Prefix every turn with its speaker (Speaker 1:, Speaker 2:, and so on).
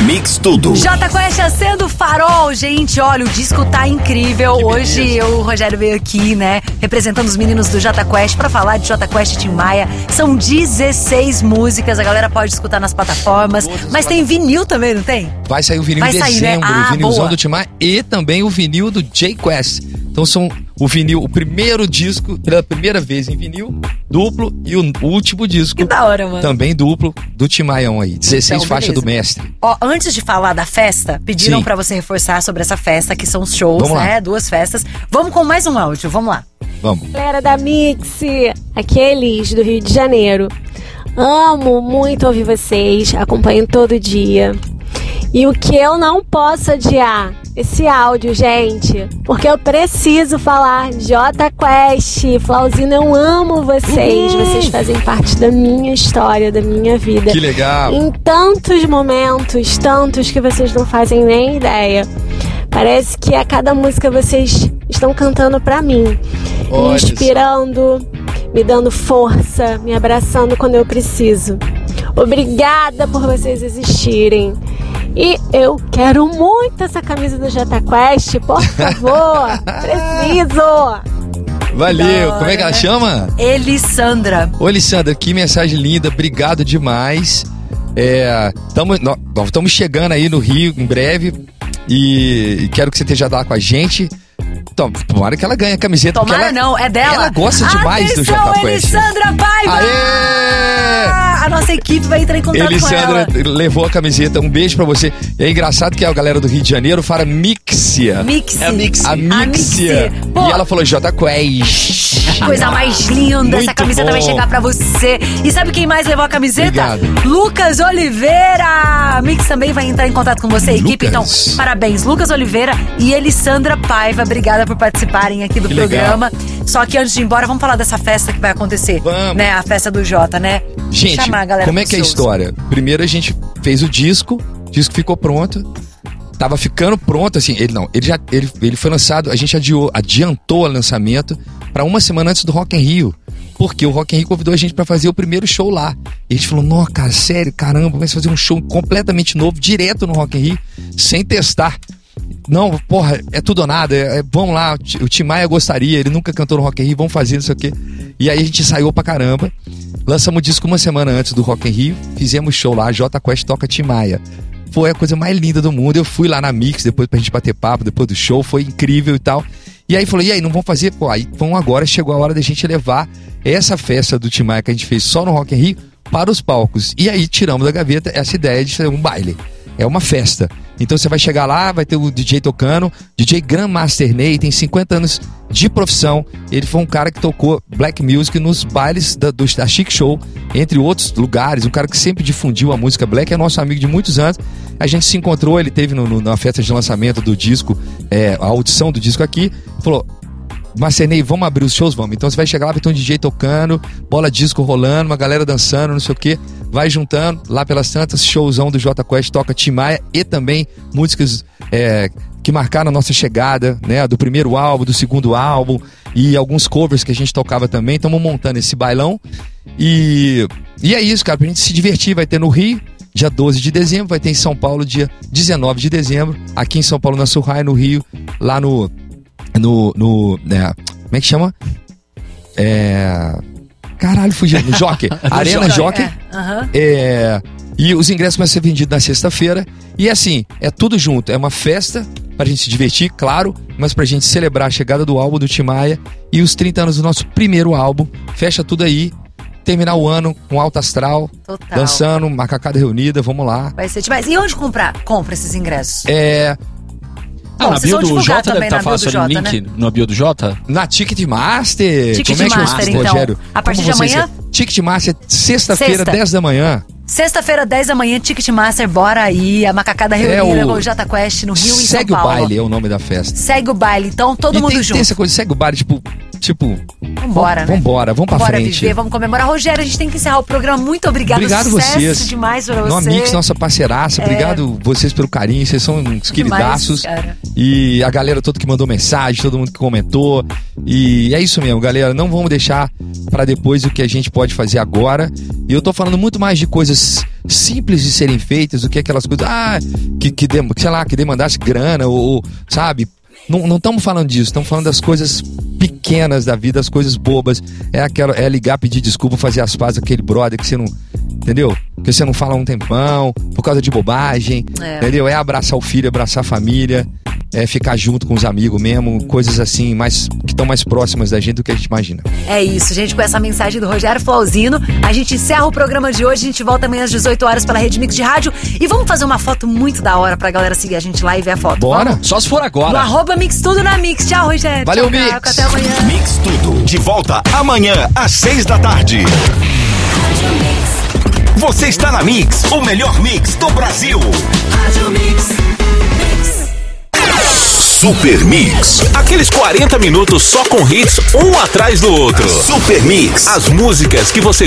Speaker 1: Mix Tudo.
Speaker 2: Jota Quest acendo farol, gente, olha, o disco tá incrível. Hoje o Rogério veio aqui, né, representando os meninos do Jota Quest pra falar de Jota Quest e Tim Maia. São 16 músicas, a galera pode escutar nas plataformas, mas tem vinil também, não tem?
Speaker 3: Vai sair o vinil em dezembro, né? O vinilzão do Tim Maia e também o vinil do J Quest. Então são o vinil, o primeiro disco, pela primeira vez em vinil, duplo, e o último disco.
Speaker 2: Que da hora, mano.
Speaker 3: Também duplo, do Tim Maião aí. 16
Speaker 2: então,
Speaker 3: faixas do mestre.
Speaker 2: Ó, antes de falar da festa, pediram pra você reforçar sobre essa festa, que são os shows, né? 2 festas. Vamos com mais um áudio, vamos lá.
Speaker 3: Vamos.
Speaker 4: Galera da Mix, aqui é Elis, do Rio de Janeiro. Amo muito ouvir vocês, acompanho todo dia. E o que eu não posso adiar, esse áudio, gente, porque eu preciso falar de Jota Quest. Flauzina, eu amo vocês. Vocês fazem parte da minha história, da minha vida.
Speaker 3: Que legal.
Speaker 4: Em tantos momentos, tantos que vocês não fazem nem ideia. Parece que a cada música vocês estão cantando pra mim. Me inspirando, me dando força, me abraçando quando eu preciso. Obrigada por vocês existirem. E eu quero muito essa camisa do Jota Quest, por favor. Preciso.
Speaker 3: Valeu. Como é que ela chama?
Speaker 2: Elissandra.
Speaker 3: Ô, Elissandra, que mensagem linda. Obrigado demais. Estamos chegando aí no Rio em breve e quero que você esteja lá com a gente. Então, tomara que ela ganhe a camiseta.
Speaker 2: Tomara não, é dela.
Speaker 3: Ela gosta demais do Jota Quest.
Speaker 2: Elissandra Paiva!
Speaker 3: Aê!
Speaker 2: A nossa equipe vai entrar em contato com ela.
Speaker 3: Elissandra levou a camiseta. Um beijo pra você. E é engraçado que a galera do Rio de Janeiro fala Mixia.
Speaker 2: Mixia.
Speaker 3: É a Mixia. A Mixia. E ela falou Jota Quest.
Speaker 2: Coisa mais linda.
Speaker 3: Muito
Speaker 2: essa camiseta
Speaker 3: bom.
Speaker 2: Vai chegar pra você. E sabe quem mais levou a camiseta?
Speaker 3: Obrigado.
Speaker 2: Lucas Oliveira. A Mix também vai entrar em contato com você, equipe. Então, parabéns. Lucas Oliveira e Elissandra Paiva. Obrigada por participarem aqui do programa. Só que antes de ir embora, vamos falar dessa festa que vai acontecer.
Speaker 3: Vamos.
Speaker 2: Né? A festa do Jota, né?
Speaker 3: Gente, como é que é a história? Primeiro a gente fez o disco ficou pronto. Tava ficando pronto, assim, ele foi lançado, a gente adiantou o lançamento pra uma semana antes do Rock in Rio. Porque o Rock in Rio convidou a gente pra fazer o primeiro show lá. E a gente falou, não, cara, sério, caramba, vamos fazer um show completamente novo, direto no Rock in Rio, sem testar. Não, porra, é tudo ou nada, vamos lá, o Tim Maia gostaria, ele nunca cantou no Rock in Rio, vamos fazer, não sei o quê. E aí a gente ensaiou pra caramba, lançamos o disco uma semana antes do Rock in Rio, fizemos show lá, Jota Quest toca Tim Maia. Foi a coisa mais linda do mundo, eu fui lá na Mix depois pra gente bater papo, depois do show, foi incrível e tal. E aí falou, e aí, não vamos fazer? Pô, aí vamos agora, chegou a hora da gente levar essa festa do Tim Maia que a gente fez só no Rock in Rio para os palcos. E aí tiramos da gaveta essa ideia de fazer um baile. É uma festa. Então você vai chegar lá, vai ter o DJ tocando, DJ Grandmaster Ney, tem 50 anos de profissão. Ele foi um cara que tocou black music nos bailes da Chic Show, entre outros lugares. Um cara que sempre difundiu a música black, é nosso amigo de muitos anos. A gente se encontrou, ele teve na festa de lançamento do disco, a audição do disco aqui, falou, Master Ney, vamos abrir os shows? Vamos. Então você vai chegar lá, vai ter um DJ tocando, bola disco rolando, uma galera dançando, não sei o quê. Vai juntando, lá pelas tantas, showzão do Jota Quest, toca Tim Maia e também músicas que marcaram a nossa chegada, né? Do primeiro álbum, do segundo álbum e alguns covers que a gente tocava também. Estamos montando esse bailão e é isso, cara, pra gente se divertir. Vai ter no Rio, dia 12 de dezembro, vai ter em São Paulo, dia 19 de dezembro, aqui em São Paulo, na Surrai, no Rio, lá no como é que chama? Caralho, fugiu. No Jockey. Arena Jockey. E os ingressos começam a ser vendidos na sexta-feira. E assim, é tudo junto. É uma festa pra gente se divertir, claro, mas pra gente celebrar a chegada do álbum do Tim Maia e os 30 anos do nosso primeiro álbum. Fecha tudo aí. Terminar o ano com alto astral. Total. Dançando, macacada reunida, vamos lá.
Speaker 2: Vai ser demais. E onde compra esses ingressos?
Speaker 5: Bom, na bio do Jota deve estar fácil o link, né? Na bio do Jota?
Speaker 3: Na Ticketmaster.
Speaker 2: Ticketmaster, então.
Speaker 3: Rogério?
Speaker 2: A partir de amanhã?
Speaker 3: Ticketmaster, sexta-feira, 10 da manhã.
Speaker 2: Sexta-feira, 10 da manhã, Ticketmaster, bora aí. A macacada reunida com o Jota Quest no Rio e em São Paulo.
Speaker 3: Segue o baile, é o nome da festa.
Speaker 2: Segue o baile, então todo mundo junto.
Speaker 3: Tem essa coisa, segue o baile, tipo...
Speaker 2: Vambora, né?
Speaker 3: Vamos pra frente.
Speaker 2: Viver, vamos comemorar. Rogério, a gente tem que encerrar o programa. Muito obrigado.
Speaker 3: Obrigado vocês.
Speaker 2: Demais pra você.
Speaker 3: No Mix, nossa parceiraça. Obrigado vocês pelo carinho. Vocês são uns queridaços. E a galera toda que mandou mensagem, todo mundo que comentou. E é isso mesmo, galera. Não vamos deixar para depois o que a gente pode fazer agora. E eu tô falando muito mais de coisas simples de serem feitas do que aquelas coisas que demandasse grana ou sabe? Não estamos falando disso, estamos falando das coisas pequenas da vida, as coisas bobas. É ligar, pedir desculpa, fazer as pazes com aquele brother que você não... Entendeu? Que você não fala há um tempão, por causa de bobagem. Entendeu? É abraçar o filho, abraçar a família. É ficar junto com os amigos mesmo, coisas assim, que estão mais próximas da gente do que a gente imagina.
Speaker 2: É isso, gente, com essa mensagem do Rogério Flauzino, a gente encerra o programa de hoje, a gente volta amanhã às 18 horas pela Rede Mix de Rádio e vamos fazer uma foto muito da hora pra galera seguir a gente lá e ver a foto.
Speaker 3: Bora?
Speaker 2: Vamos?
Speaker 5: Só se for agora.
Speaker 2: No @Mix Tudo na Mix. Tchau, Rogério.
Speaker 3: Valeu,
Speaker 2: tchau,
Speaker 3: Mix.
Speaker 2: Caco, até amanhã.
Speaker 1: Mix Tudo, de volta amanhã às 6 da tarde. Você está na Mix, o melhor mix do Brasil.
Speaker 2: Rádio Mix.
Speaker 1: Super Mix. Aqueles 40 minutos só com hits, um atrás do outro. Super Mix. As músicas que você